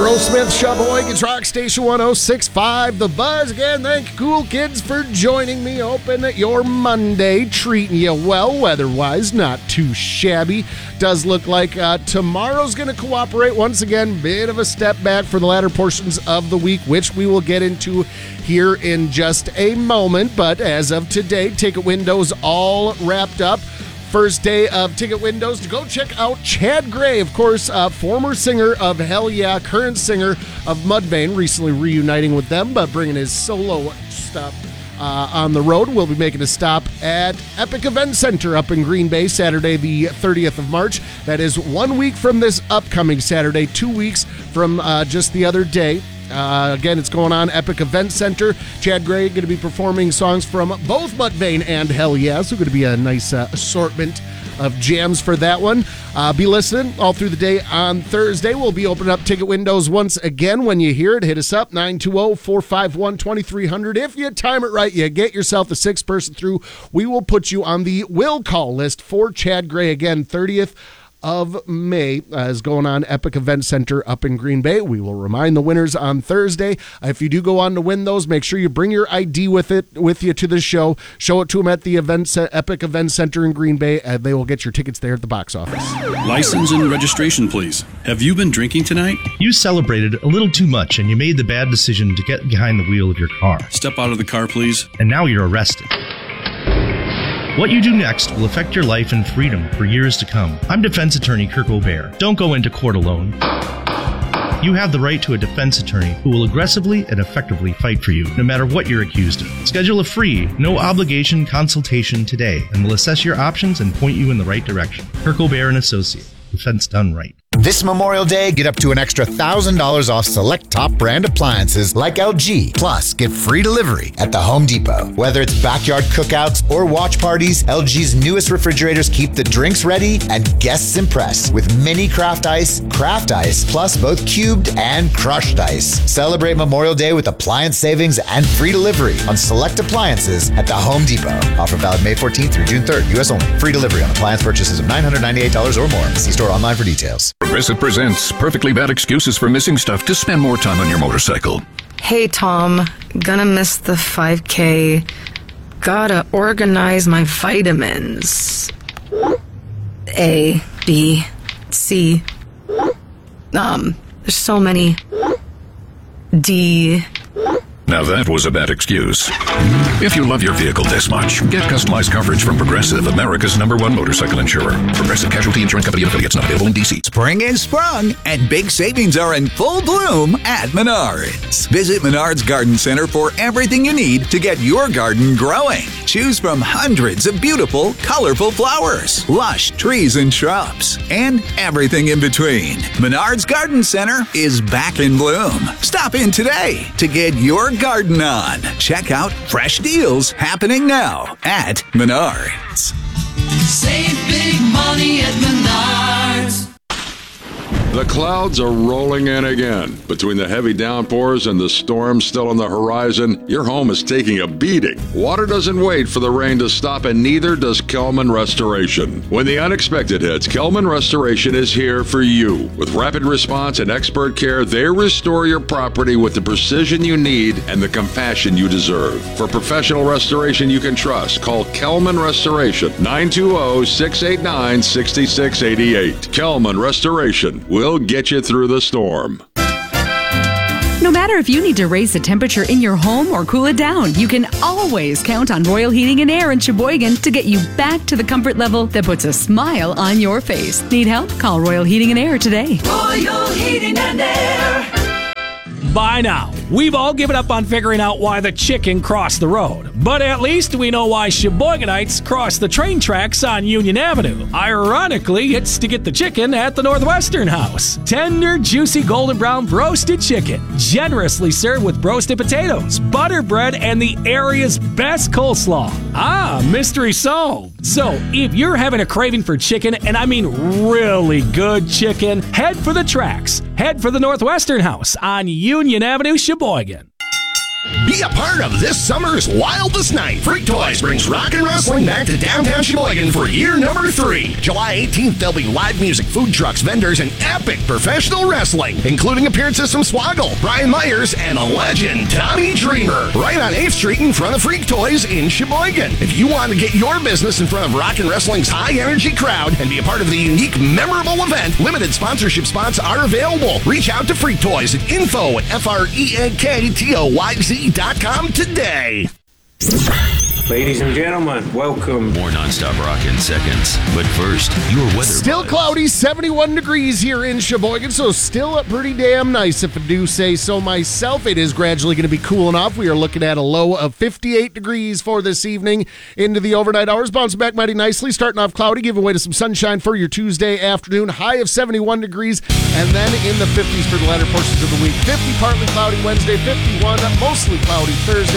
Smith, Sheboygan's Rock Station 106.5. The Buzz again. Thank you, cool kids, for joining me. Hoping that your Monday treating you well, weather-wise, not too shabby. Does look like tomorrow's going to cooperate once again. Bit of a step back for the latter portions of the week, which we will get into here in just a moment. But as of today, ticket windows all wrapped up. First day of ticket windows to go check out Chad Gray, of course, former singer of Hell Yeah, current singer of Mudvayne, recently reuniting with them, but bringing his solo stuff on the road. We'll be making a stop at Epic Event Center up in Green Bay, Saturday the 30th of March. That is 1 week from this upcoming Saturday, 2 weeks from just the other day. Again, it's going on Epic Event Center. Chad Gray going to be performing songs from both Mudvayne and Hell Yeah, so going to be a nice assortment of jams for that one. Be listening all through the day on Thursday. We'll be opening up ticket windows once again. When you hear it, hit us up, 920-451-2300. If you time it right, you get yourself a 6-person through. We will put you on the will call list for Chad Gray. Again, 30th of May is going on Epic Event Center up in Green Bay. We will remind the winners on Thursday. If you do go on to win those, make sure you bring your ID with you to the show. Show it to them at the Epic Event Center in Green Bay, and they will get your tickets there at the box office. License and registration, please. Have you been drinking tonight? You celebrated a little too much, and you made the bad decision to get behind the wheel of your car. Step out of the car, please. And now you're arrested. What you do next will affect your life and freedom for years to come. I'm defense attorney Kirk O'Bear. Don't go into court alone. You have the right to a defense attorney who will aggressively and effectively fight for you, no matter what you're accused of. Schedule a free, no-obligation consultation today, and we'll assess your options and point you in the right direction. Kirk O'Bear & Associate. Defense done right. This Memorial Day, get up to an extra $1,000 off select top brand appliances like LG. Plus, get free delivery at the Home Depot. Whether it's backyard cookouts or watch parties, LG's newest refrigerators keep the drinks ready and guests impressed with mini craft ice, plus both cubed and crushed ice. Celebrate Memorial Day with appliance savings and free delivery on select appliances at the Home Depot. Offer valid May 14th through June 3rd. U.S. only. Free delivery on appliance purchases of $998 or more. See store online for details. Progressive presents Perfectly Bad Excuses for Missing Stuff to Spend More Time on Your Motorcycle. Hey, Tom. Gonna miss the 5K. Gotta organize my vitamins. A, B, C. There's so many. D. Now that was a bad excuse. If you love your vehicle this much, get customized coverage from Progressive, America's #1 motorcycle insurer. Progressive Casualty Insurance Company and affiliates, not available in D.C. Spring is sprung, and big savings are in full bloom at Menards. Visit Menards Garden Center for everything you need to get your garden growing. Choose from hundreds of beautiful, colorful flowers, lush trees and shrubs, and everything in between. Menards Garden Center is back in bloom. Stop in today to get your garden on. Check out fresh deals happening now at Menards. Save big money at Menards. The clouds are rolling in again. Between the heavy downpours and the storms still on the horizon, your home is taking a beating. Water doesn't wait for the rain to stop, and neither does Kelman Restoration. When the unexpected hits, Kelman Restoration is here for you. With rapid response and expert care, they restore your property with the precision you need and the compassion you deserve. For professional restoration you can trust, call Kelman Restoration, 920-689-6688. Kelman Restoration will get you through the storm. No matter if you need to raise the temperature in your home or cool it down, you can always count on Royal Heating and Air in Sheboygan to get you back to the comfort level that puts a smile on your face. Need help? Call Royal Heating and Air today. Royal Heating and Air. By now, we've all given up on figuring out why the chicken crossed the road. But at least we know why Sheboyganites cross the train tracks on Union Avenue. Ironically, it's to get the chicken at the Northwestern House. Tender, juicy, golden brown roasted chicken. Generously served with roasted potatoes, butter bread, and the area's best coleslaw. Ah, mystery solved. So, if you're having a craving for chicken, and I mean really good chicken, head for the tracks. Head for the Northwestern House on Union Avenue, Sheboygan. Be a part of this summer's wildest night. Freak Toys brings rock and wrestling back to downtown Sheboygan for year number 3. July 18th, there'll be live music, food trucks, vendors, and epic professional wrestling, including appearances from Swoggle, Brian Myers, and a legend, Tommy Dreamer, right on 8th Street in front of Freak Toys in Sheboygan. If you want to get your business in front of rock and wrestling's high-energy crowd and be a part of the unique, memorable event, limited sponsorship spots are available. Reach out to Freak Toys at info@freaktoyz.com today. Ladies and gentlemen, welcome. More nonstop rock in seconds. But first, your weather. Still cloudy, 71 degrees here in Sheboygan, so still pretty damn nice if I do say so myself. It is gradually going to be cooling off. We are looking at a low of 58 degrees for this evening into the overnight hours. Bouncing back mighty nicely, starting off cloudy, giving way to some sunshine for your Tuesday afternoon. High of 71 degrees, and then in the 50s for the latter portions of the week. 50 partly cloudy Wednesday, 51 mostly cloudy Thursday.